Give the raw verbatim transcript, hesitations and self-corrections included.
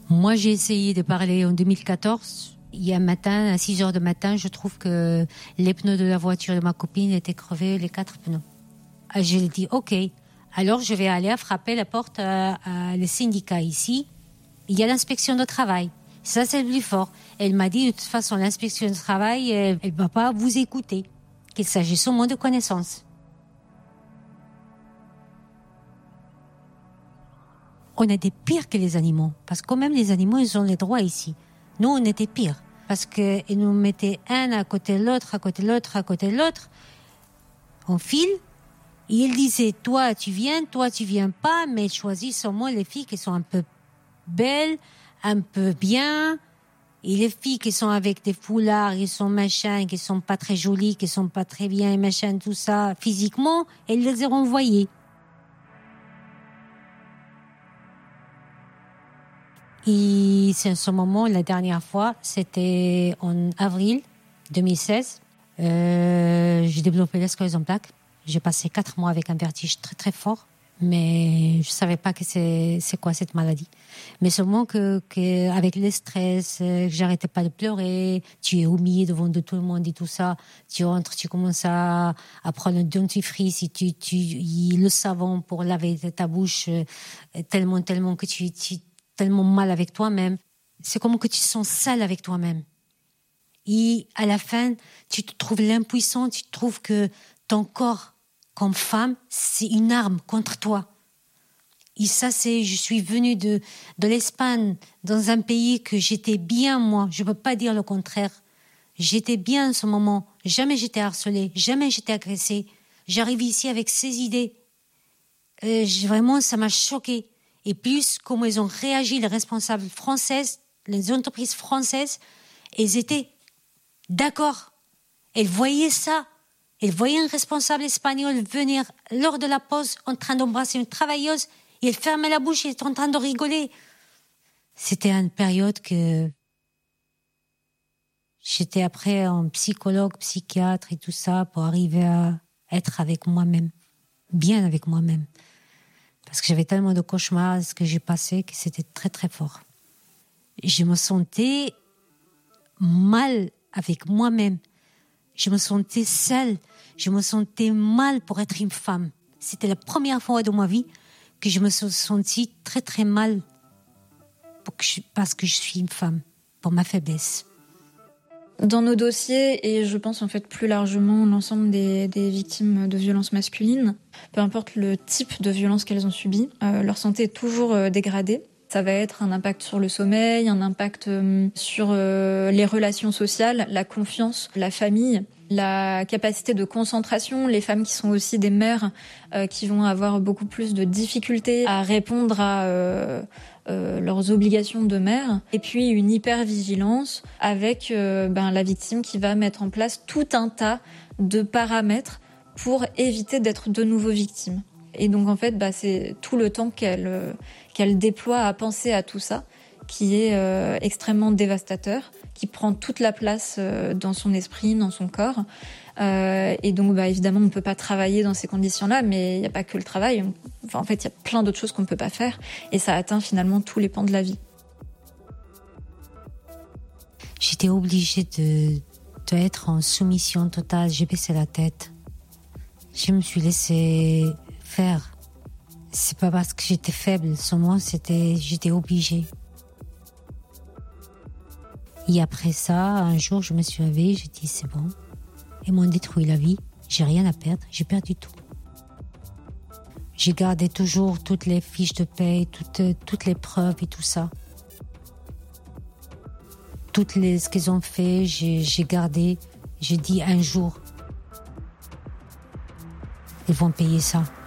Moi, j'ai essayé de parler en deux mille quatorze. Il y a un matin, à six heures du matin, je trouve que les pneus de la voiture de ma copine étaient crevés, les quatre pneus. Je lui ai dit, OK, alors je vais aller frapper la porte à, à le syndicat ici. Il y a l'inspection de travail. Ça, c'est le plus fort. Elle m'a dit, de toute façon, l'inspection du travail, elle ne va pas vous écouter. Qu'il s'agisse au moins de connaissances. On était pire que les animaux. Parce que quand même, les animaux, ils ont les droits ici. Nous, on était pire. Parce qu'ils nous mettaient un à côté de l'autre, à côté de l'autre, à côté de l'autre. On file. Et ils disaient, toi, tu viens, toi, tu viens pas, mais choisissent au moins les filles qui sont un peu belles, un peu bien. Et les filles qui sont avec des foulards, qui sont machin, qui sont pas très jolies, qui sont pas très bien, machin, tout ça, physiquement, elles les ont renvoyées. Et c'est en ce moment, la dernière fois, c'était en avril deux mille seize. Euh, j'ai développé la sclérose en plaques. J'ai passé quatre mois avec un vertige très très fort, mais je savais pas que c'est c'est quoi cette maladie. Mais seulement que, que avec le stress, que j'arrêtais pas de pleurer, tu es humilié devant de tout le monde et tout ça. Tu entres, tu commences à, à prendre le dentifrice et tu tu le savon pour laver ta bouche tellement tellement que tu tu tellement mal avec toi-même. C'est comme que tu te sens sale avec toi-même. Et à la fin, tu te trouves l'impuissant, tu te trouves que ton corps, comme femme, c'est une arme contre toi. Et ça, c'est, je suis venue de, de l'Espagne, dans un pays que j'étais bien, moi. Je ne peux pas dire le contraire. J'étais bien en ce moment. Jamais j'étais harcelée, jamais j'étais agressée. J'arrive ici avec ces idées. Euh, vraiment, ça m'a choquée. Et plus, comment ils ont réagi, les responsables françaises, les entreprises françaises, elles étaient d'accord. Elles voyaient ça. Elles voyaient un responsable espagnol venir lors de la pause en train d'embrasser une travailleuse et elle fermait la bouche et elle était en train de rigoler. C'était une période que j'étais après en psychologue, psychiatre et tout ça pour arriver à être avec moi-même, bien avec moi-même. Parce que j'avais tellement de cauchemars, ce que j'ai passé, que c'était très très fort. Je me sentais mal avec moi-même. Je me sentais seule. Je me sentais mal pour être une femme. C'était la première fois de ma vie que je me suis sentie très très mal pour que je, parce que je suis une femme, pour ma faiblesse. Dans nos dossiers, et je pense en fait plus largement l'ensemble des, des victimes de violences masculines, peu importe le type de violence qu'elles ont subi, euh, leur santé est toujours euh, dégradée. Ça va être un impact sur le sommeil, un impact euh, sur euh, les relations sociales, la confiance, la famille, la capacité de concentration. Les femmes qui sont aussi des mères euh, qui vont avoir beaucoup plus de difficultés à répondre à euh, euh, leurs obligations de mère. Et puis une hypervigilance avec euh, ben, la victime qui va mettre en place tout un tas de paramètres pour éviter d'être de nouveau victime. Et donc en fait, bah, c'est tout le temps qu'elle, euh, qu'elle déploie à penser à tout ça qui est euh, extrêmement dévastateur, qui prend toute la place euh, dans son esprit, dans son corps. Euh, et donc bah, évidemment, on ne peut pas travailler dans ces conditions-là, mais il n'y a pas que le travail. Enfin, en fait, il y a plein d'autres choses qu'on ne peut pas faire et ça atteint finalement tous les pans de la vie. J'étais obligée de, de être en soumission totale. J'ai baissé la tête. Je me suis laissée faire. C'est pas parce que j'étais faible, seulement c'était, j'étais obligée. Et après ça, un jour, je me suis réveillée, j'ai dit c'est bon. Ils m'ont détruit la vie, j'ai rien à perdre, j'ai perdu tout. J'ai gardé toujours toutes les fiches de paie, toutes, toutes les preuves et tout ça. Toutes les, ce qu'ils ont fait, j'ai, j'ai gardé. J'ai dit un jour, ils vont payer ça.